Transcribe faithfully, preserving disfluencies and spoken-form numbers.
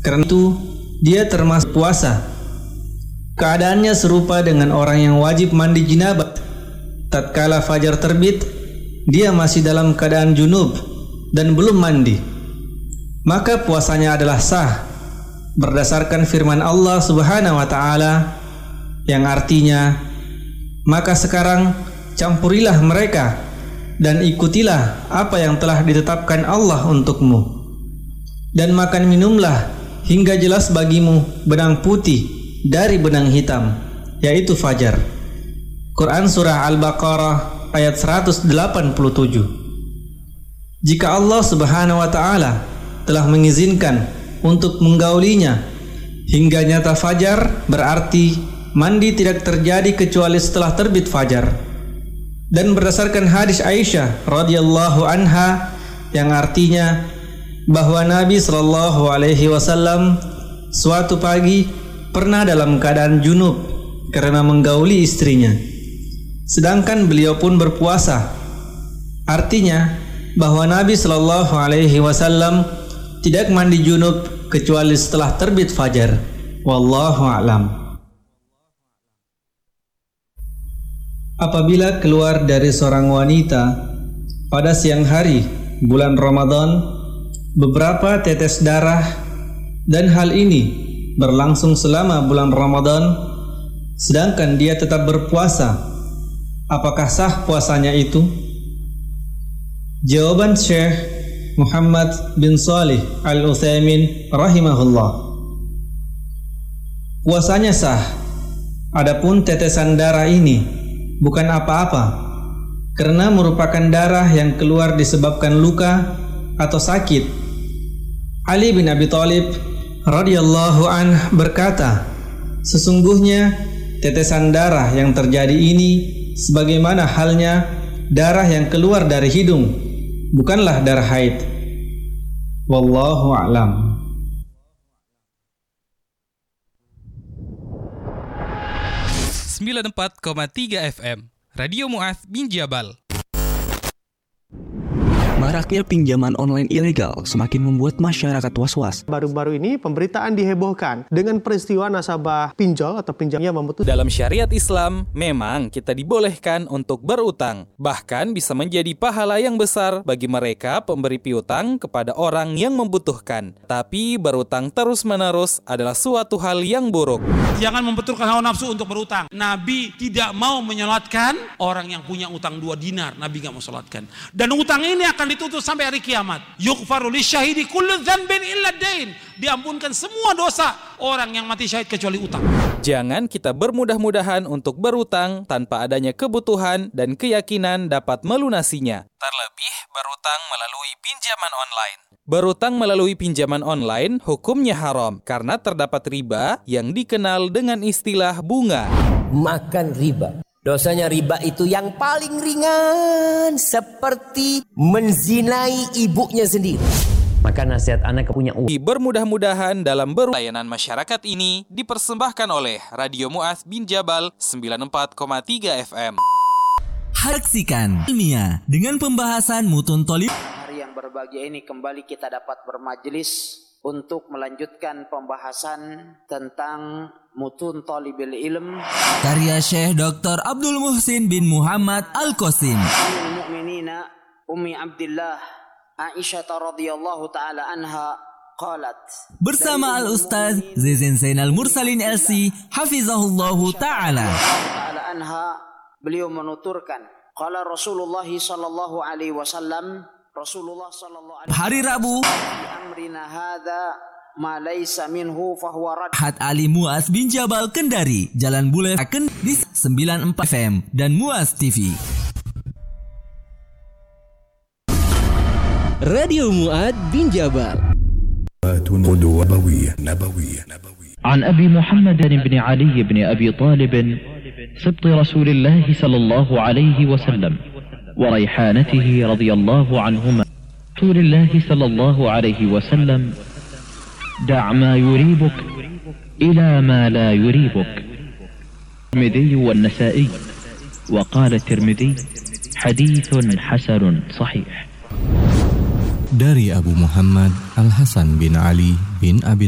Karena itu dia termasuk puasa. Keadaannya serupa dengan orang yang wajib mandi jinabat. Tatkala fajar terbit, dia masih dalam keadaan junub dan belum mandi, maka puasanya adalah sah berdasarkan firman Allah Subhanahu wa taala yang artinya, maka sekarang campurilah mereka dan ikutilah apa yang telah ditetapkan Allah untukmu, dan makan minumlah hingga jelas bagimu benang putih dari benang hitam, yaitu fajar. Quran Surah Al-Baqarah ayat seratus delapan puluh tujuh. Jika Allah Subhanahu wa taala telah mengizinkan untuk menggaulinya hingga nyata fajar, berarti mandi tidak terjadi kecuali setelah terbit fajar. Dan berdasarkan hadis Aisyah radhiyallahu anha yang artinya bahwa Nabi sallallahu alaihi wasallam suatu pagi pernah dalam keadaan junub karena menggauli istrinya, sedangkan beliau pun berpuasa. Artinya bahwa Nabi sallallahu alaihi wasallam tidak mandi junub kecuali setelah terbit fajar. Wallahu a'lam. Apabila keluar dari seorang wanita pada siang hari bulan Ramadan beberapa tetes darah, dan hal ini berlangsung selama bulan Ramadan, sedangkan dia tetap berpuasa, apakah sah puasanya itu? Jawaban Syekh Muhammad bin Shalih Al-Utsaimin rahimahullah, puasanya sah. Adapun tetesan darah ini bukan apa-apa, karena merupakan darah yang keluar disebabkan luka atau sakit. Ali bin Abi Thalib radhiyallahu anhu berkata, sesungguhnya tetesan darah yang terjadi ini sebagaimana halnya darah yang keluar dari hidung, bukanlah darah haid. Wallahu a'lam. sembilan puluh empat koma tiga F M Radio Mu'adz bin Jabal. Maraknya pinjaman online ilegal semakin membuat masyarakat was-was. Baru-baru ini pemberitaan dihebohkan dengan peristiwa nasabah pinjol atau pinjamnya memutus. Dalam syariat Islam, memang kita dibolehkan untuk berutang. Bahkan bisa menjadi pahala yang besar bagi mereka pemberi piutang kepada orang yang membutuhkan. Tapi berutang terus-menerus adalah suatu hal yang buruk. Jangan membenturkan hawa nafsu untuk berutang. Nabi tidak mau menyolatkan orang yang punya utang dua dinar. Nabi gak mau solatkan. Dan utang ini akan ditutup sampai hari kiamat. Yughfaru lisyahidi kullu dzanbin illa dain. Diampunkan semua dosa orang yang mati syahid kecuali utang. Jangan kita bermudah-mudahan untuk berutang tanpa adanya kebutuhan dan keyakinan dapat melunasinya. Terlebih berutang melalui pinjaman online. Berutang melalui pinjaman online hukumnya haram karena terdapat riba yang dikenal dengan istilah bunga. Makan riba. Dosanya riba itu yang paling ringan, seperti menzinai ibunya sendiri. Maka nasihat anak punya uang. Bermudah-mudahan dalam berlayanan masyarakat ini dipersembahkan oleh Radio Mu'adz bin Jabal sembilan puluh empat koma tiga F M. Saksikan ilmiah dengan pembahasan mutun thalib. Hari yang berbahagia ini kembali kita dapat bermajelis untuk melanjutkan pembahasan tentang mutun thalibil ilm karya Syekh Doktor Abdul Muhsin bin Muhammad Al-Qasim. Ummul Mukminina Ummi Abdillah Aisyah radhiyallahu taala anha qalat. Bersama Al-Ustaz Zizin Zainal Mursalin L C hafizahullahu taala. Taala anha, beliau menuturkan, qala Rasulullah sallallahu alaihi wasallam, Rasulullah sallallahu alaihi hari Rabu amrina hadza ma laysa minhu fahuwa rad. Hat Ali Mu'adz bin Jabal Kendari, Jalan Bule akan di sembilan puluh empat F M dan Mu'adz T V. Radio Mu'adz bin Jabal. عن أبي محمد بن علي بن أبي طالب سبط رسول الله صلى الله عليه وسلم وريحانته رضي الله عنهما رسول الله صلى الله عليه وسلم دع ما يريبك إلى ما لا يريبك. الترمذي والنسائي. وقال الترمذي حديث حسن صحيح. Dari Abu Muhammad Al-Hasan bin Ali bin Abi